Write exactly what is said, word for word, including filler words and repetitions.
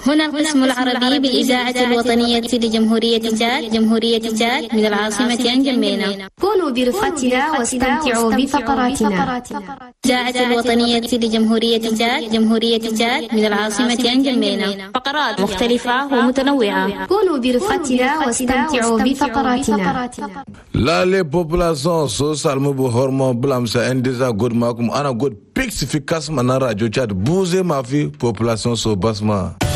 هنا القسم العربي بالإذاعة الوطنية لجمهورية تشاد جمهورية تشاد من العاصمة نجمينا. كونوا برفقتنا واستمتعوا بفقراتنا. الإذاعة الوطنية لجمهورية تشاد جمهورية تشاد من العاصمة نجمينا. فقرات مختلفة ومتنوعة. كونوا برفقتنا واستمتعوا بفقراتنا. لا لي population social mo bo hormo blam sa endeza god makum ana god pix fi kasma na radio chat bouger ma fi population so basma.